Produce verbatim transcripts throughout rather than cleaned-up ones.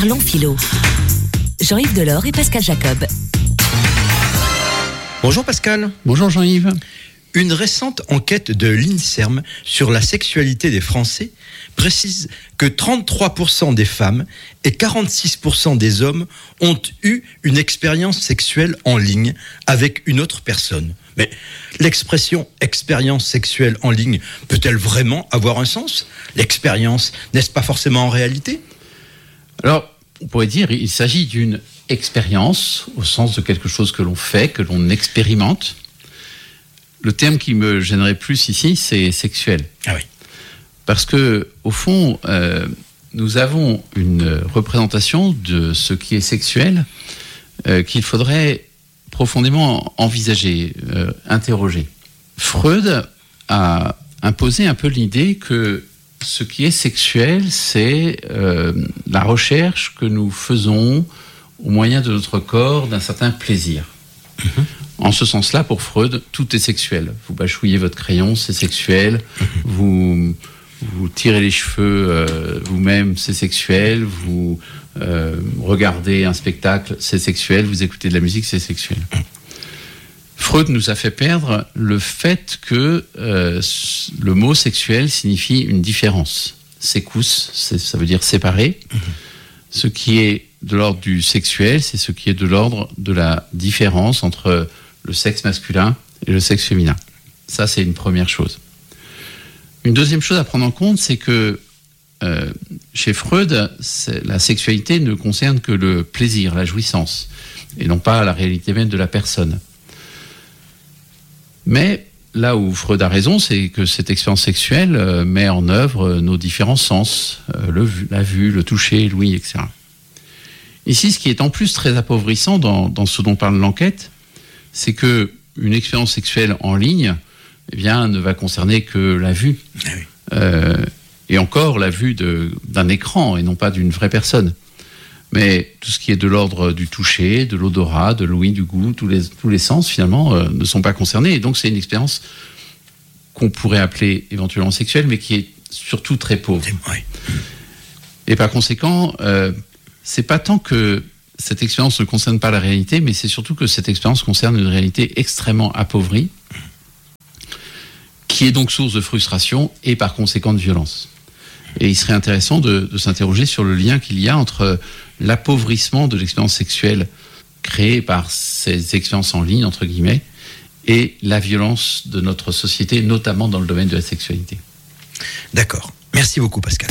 Parlons philo. Jean-Yves Delors et Pascal Jacob. Bonjour Pascal. Bonjour Jean-Yves. Une récente enquête de l'INSERM sur la sexualité des Français précise que trente-trois pour cent des femmes et quarante-six pour cent des hommes ont eu une expérience sexuelle en ligne avec une autre personne. Mais l'expression « expérience sexuelle en ligne » peut-elle vraiment avoir un sens ? L'expérience, n'est-ce pas forcément en réalité ? Alors, on pourrait dire qu'il s'agit d'une expérience au sens de quelque chose que l'on fait, que l'on expérimente. Le terme qui me gênerait plus ici, c'est sexuel. Ah oui. Parce que, au fond, euh, nous avons une représentation de ce qui est sexuel euh, qu'il faudrait profondément envisager, euh, interroger. Freud a imposé un peu l'idée que ce qui est sexuel, c'est euh, la recherche que nous faisons au moyen de notre corps d'un certain plaisir. Mmh. En ce sens-là, pour Freud, tout est sexuel. Vous bachouillez votre crayon, c'est sexuel. Mmh. Vous, vous tirez les cheveux euh, vous-même, c'est sexuel. Vous euh, regardez un spectacle, c'est sexuel. Vous écoutez de la musique, c'est sexuel. Mmh. Freud nous a fait perdre le fait que euh, le mot sexuel signifie une différence. Sécous, ça veut dire séparer. Mmh. Ce qui est de l'ordre du sexuel, c'est ce qui est de l'ordre de la différence entre le sexe masculin et le sexe féminin. Ça, c'est une première chose. Une deuxième chose à prendre en compte, c'est que euh, chez Freud, la sexualité ne concerne que le plaisir, la jouissance, et non pas la réalité même de la personne. Mais là où Freud a raison, c'est que cette expérience sexuelle euh, met en œuvre nos différents sens, euh, le, la vue, le toucher, l'ouïe, et cetera. Ici, ce qui est en plus très appauvrissant dans, dans ce dont parle l'enquête, c'est que une expérience sexuelle en ligne, eh bien, ne va concerner que la vue. Ah oui. euh, et encore la vue de, d'un écran et non pas d'une vraie personne. Mais tout ce qui est de l'ordre du toucher, de l'odorat, de l'ouïe, du goût, tous les, tous les sens, finalement, euh, ne sont pas concernés. Et donc, c'est une expérience qu'on pourrait appeler éventuellement sexuelle, mais qui est surtout très pauvre. Oui. Et par conséquent, euh, c'est pas tant que cette expérience ne concerne pas la réalité, mais c'est surtout que cette expérience concerne une réalité extrêmement appauvrie, qui est donc source de frustration et par conséquent de violence. Et il serait intéressant de, de s'interroger sur le lien qu'il y a entre l'appauvrissement de l'expérience sexuelle créée par ces expériences en ligne, entre guillemets, et la violence de notre société, notamment dans le domaine de la sexualité. D'accord. Merci beaucoup, Pascal.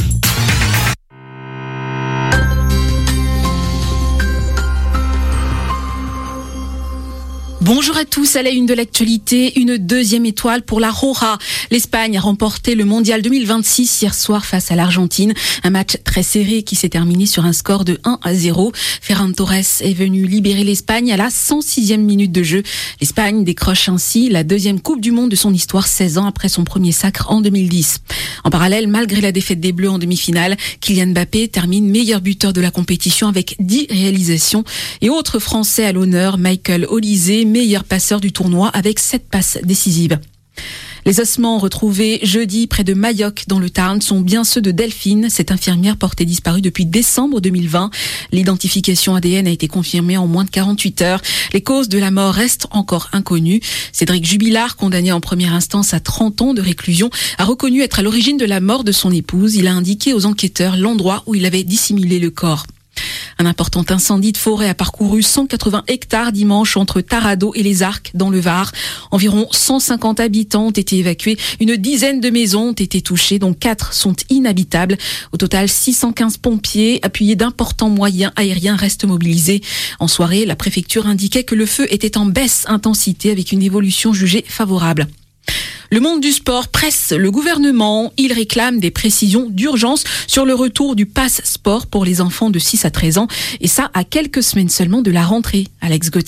Bonjour à tous, à la une de l'actualité, une deuxième étoile pour la Roja. L'Espagne a remporté le mondial deux mille vingt-six hier soir face à l'Argentine. Un match très serré qui s'est terminé sur un score de un à zéro. Ferran Torres est venu libérer l'Espagne à la cent sixième minute de jeu. L'Espagne décroche ainsi la deuxième Coupe du Monde de son histoire, seize ans après son premier sacre en deux mille dix. En parallèle, malgré la défaite des Bleus en demi-finale, Kylian Mbappé termine meilleur buteur de la compétition avec dix réalisations. Et autre Français à l'honneur, Michael Olise, meilleur passeur du tournoi avec sept passes décisives. Les ossements retrouvés jeudi près de Mayoc dans le Tarn sont bien ceux de Delphine, cette infirmière portée disparue depuis décembre deux mille vingt. L'identification A D N a été confirmée en moins de quarante-huit heures. Les causes de la mort restent encore inconnues. Cédric Jubilard, condamné en première instance à trente ans de réclusion, a reconnu être à l'origine de la mort de son épouse. Il a indiqué aux enquêteurs l'endroit où il avait dissimulé le corps. Un important incendie de forêt a parcouru cent quatre-vingts hectares dimanche entre Tarado et les Arcs dans le Var. Environ cent cinquante habitants ont été évacués. Une dizaine de maisons ont été touchées, dont quatre sont inhabitables. Au total, six cent quinze pompiers appuyés d'importants moyens aériens restent mobilisés. En soirée, la préfecture indiquait que le feu était en baisse intensité avec une évolution jugée favorable. Le monde du sport presse le gouvernement. Il réclame des précisions d'urgence sur le retour du pass sport pour les enfants de six à treize ans. Et ça, à quelques semaines seulement de la rentrée. Alex Gauthier.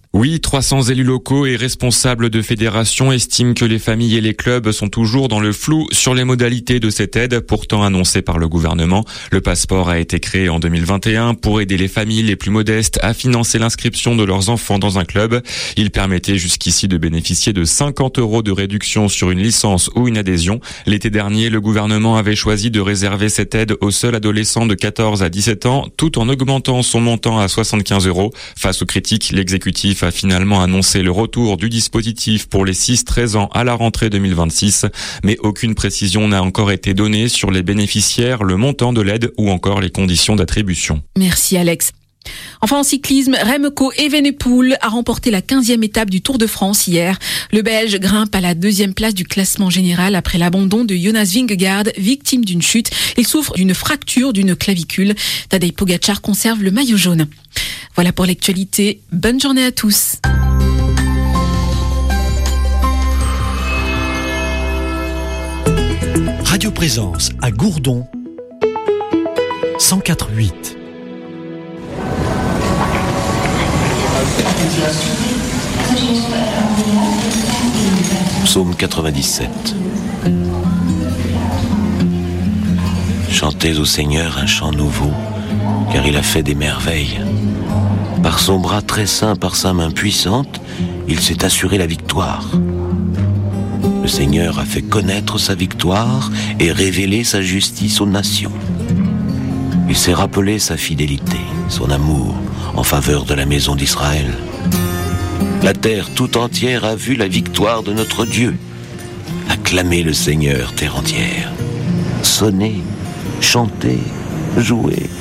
Oui, trois cents élus locaux et responsables de fédérations estiment que les familles et les clubs sont toujours dans le flou sur les modalités de cette aide pourtant annoncée par le gouvernement. Le passeport a été créé en deux mille vingt et un pour aider les familles les plus modestes à financer l'inscription de leurs enfants dans un club. Il permettait jusqu'ici de bénéficier de cinquante euros de réduction sur une licence ou une adhésion. L'été dernier, le gouvernement avait choisi de réserver cette aide aux seuls adolescents de quatorze à dix-sept ans, tout en augmentant son montant à soixante-quinze euros. Face aux critiques, l'exécutif a finalement annoncé le retour du dispositif pour les six treize ans à la rentrée deux mille vingt-six, mais aucune précision n'a encore été donnée sur les bénéficiaires, le montant de l'aide ou encore les conditions d'attribution. Merci Alex. Enfin en cyclisme, Remco Evenepoel a remporté la quinzième étape du Tour de France hier. Le Belge grimpe à la deuxième place du classement général après l'abandon de Jonas Vingegaard, victime d'une chute. Il souffre d'une fracture d'une clavicule. Tadej Pogačar conserve le maillot jaune. Voilà pour l'actualité. Bonne journée à tous. Radio Présence à Gourdon, cent quatre virgule huit. Psaume quatre-vingt-dix-sept. Chantez au Seigneur un chant nouveau, car il a fait des merveilles. Par son bras très saint, par sa main puissante, il s'est assuré la victoire. Le Seigneur a fait connaître sa victoire et révélé sa justice aux nations. Il s'est rappelé sa fidélité, son amour en faveur de la maison d'Israël. La terre tout entière a vu la victoire de notre Dieu. Acclamez le Seigneur, terre entière. Sonnez, chantez, jouez.